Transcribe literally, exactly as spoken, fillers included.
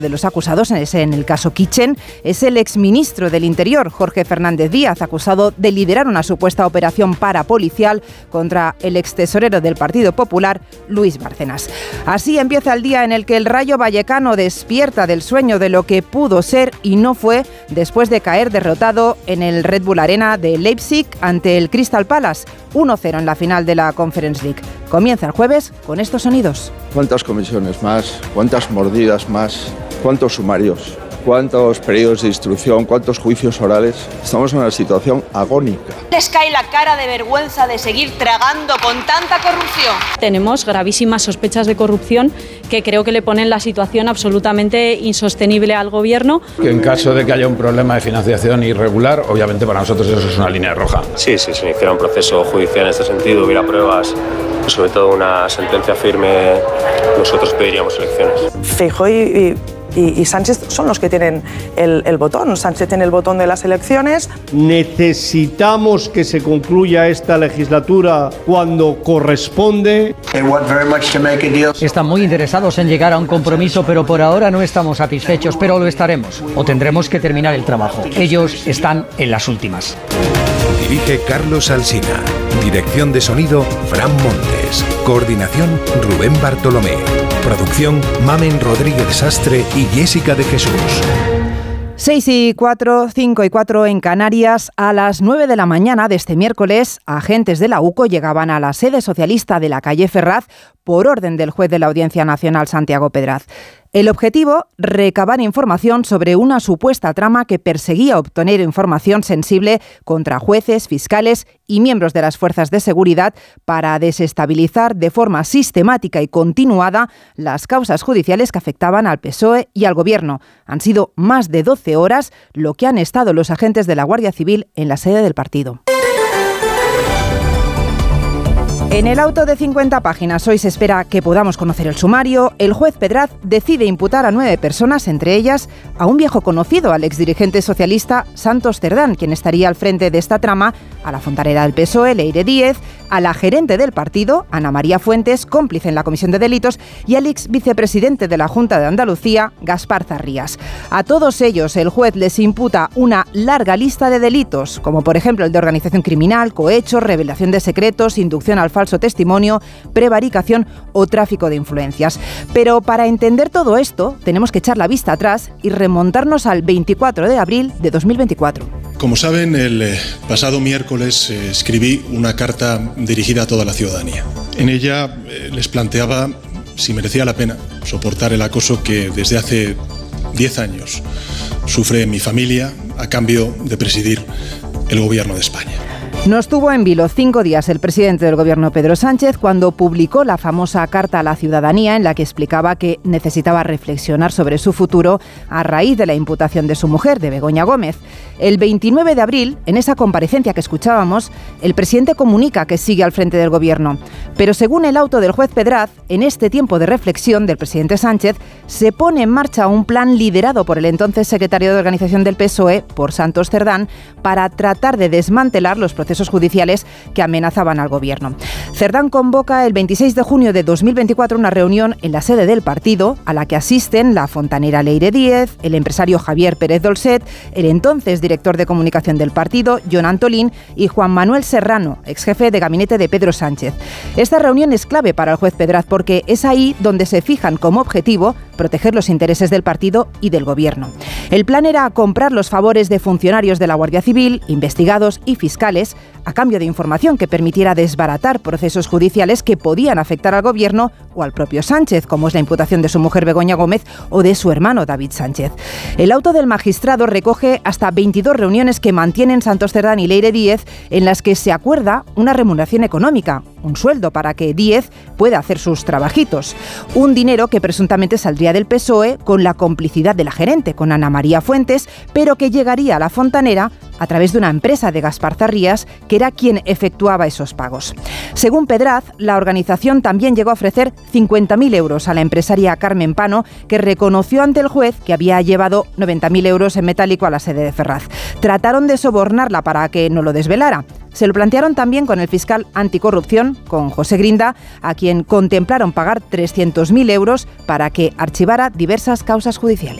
de los acusados en, ese, en el caso Kitchen es el exministro del Interior, Jorge Fernández Díaz, acusado de liderar una supuesta operación parapolicial contra el extesorero del Partido Popular, Luis Bárcenas. Así empieza el día en el que el Rayo Vallecano despierta del sueño de lo que pudo ser y no fue después de caer derrotado en el Red Bull Arena de Leipzig ante el Crystal Palace, uno cero en la final de la Conference League. Comienza el jueves con estos sonidos. ¿Cuántas comisiones más? ¿Cuántas mordidas más? ¿Cuántos sumarios? ¿Cuántos periodos de instrucción? ¿Cuántos juicios orales? Estamos en una situación agónica. Les cae la cara de vergüenza de seguir tragando con tanta corrupción. Tenemos gravísimas sospechas de corrupción que creo que le ponen la situación absolutamente insostenible al gobierno. Que en caso de que haya un problema de financiación irregular, obviamente para nosotros eso es una línea roja. Sí, sí, si iniciara un proceso judicial en este sentido, hubiera pruebas, sobre todo una sentencia firme, nosotros pediríamos elecciones. Feijóo y... Y, y Sánchez son los que tienen el, el botón. Sánchez tiene el botón de las elecciones. Necesitamos que se concluya esta legislatura cuando corresponde. Están muy interesados en llegar a un compromiso, pero por ahora no estamos satisfechos, pero lo estaremos. O tendremos que terminar el trabajo. Ellos están en las últimas. Dirige Carlos Alsina. Dirección de sonido, Fran Montes. Coordinación, Rubén Bartolomé. Producción, Mamen Rodríguez Sastre y Jessica de Jesús. seis y cuatro, cinco y cuatro en Canarias. A las nueve de la mañana de este miércoles, agentes de la UCO llegaban a la sede socialista de la calle Ferraz por orden del juez de la Audiencia Nacional, Santiago Pedraz. El objetivo, recabar información sobre una supuesta trama que perseguía obtener información sensible contra jueces, fiscales y miembros de las fuerzas de seguridad para desestabilizar de forma sistemática y continuada las causas judiciales que afectaban al P S O E y al Gobierno. Han sido más de doce horas lo que han estado los agentes de la Guardia Civil en la sede del partido. En el auto de cincuenta páginas hoy se espera que podamos conocer el sumario. El juez Pedraz decide imputar a nueve personas, entre ellas a un viejo conocido, al exdirigente socialista Santos Cerdán, quien estaría al frente de esta trama, a la fontanera del P S O E, Leire Díez, a la gerente del partido, Ana María Fuentes, cómplice en la comisión de delitos, y al ex vicepresidente de la Junta de Andalucía, Gaspar Zarrías. A todos ellos el juez les imputa una larga lista de delitos, como por ejemplo el de organización criminal, cohecho, revelación de secretos, inducción al falso testimonio, prevaricación o tráfico de influencias. Pero para entender todo esto, tenemos que echar la vista atrás y remontarnos al veinticuatro de abril de dos mil veinticuatro. Como saben, el eh, pasado miércoles eh, escribí una carta dirigida a toda la ciudadanía. En ella eh, les planteaba si merecía la pena soportar el acoso que desde hace diez años sufre mi familia a cambio de presidir el Gobierno de España. Nos tuvo en vilo cinco días el presidente del Gobierno, Pedro Sánchez, cuando publicó la famosa carta a la ciudadanía en la que explicaba que necesitaba reflexionar sobre su futuro a raíz de la imputación de su mujer, de Begoña Gómez. El veintinueve de abril, en esa comparecencia que escuchábamos, el presidente comunica que sigue al frente del Gobierno. Pero según el auto del juez Pedraz, en este tiempo de reflexión del presidente Sánchez, se pone en marcha un plan liderado por el entonces secretario de Organización del P S O E, por Santos Cerdán, para tratar de desmantelar los procesos judiciales que amenazaban al Gobierno. Cerdán convoca el veintiséis de junio de dos mil veinticuatro una reunión en la sede del partido a la que asisten la fontanera Leire Díez, el empresario Javier Pérez Dolcet, el entonces director de comunicación del partido, Jon Antolín, y Juan Manuel Serrano, ex jefe de gabinete de Pedro Sánchez. Esta reunión es clave para el juez Pedraz porque es ahí donde se fijan como objetivo proteger los intereses del partido y del Gobierno. El plan era comprar los favores de funcionarios de la Guardia Civil, investigados y fiscales a cambio de información que permitiera desbaratar procesos judiciales que podían afectar al Gobierno o al propio Sánchez, como es la imputación de su mujer Begoña Gómez o de su hermano David Sánchez. El auto del magistrado recoge hasta veintidós reuniones que mantienen Santos Cerdán y Leire Díez, en las que se acuerda una remuneración económica, un sueldo para que Díez pueda hacer sus trabajitos. Un dinero que presuntamente saldría del P S O E con la complicidad de la gerente, con Ana María Fuentes, pero que llegaría a la fontanera a través de una empresa de Gaspar Zarrías, que era quien efectuaba esos pagos. Según Pedraz, la organización también llegó a ofrecer cincuenta mil euros a la empresaria Carmen Pano, que reconoció ante el juez que había llevado noventa mil euros en metálico a la sede de Ferraz. Trataron de sobornarla para que no lo desvelara. Se lo plantearon también con el fiscal anticorrupción, con José Grinda, a quien contemplaron pagar trescientos mil euros para que archivara diversas causas judiciales.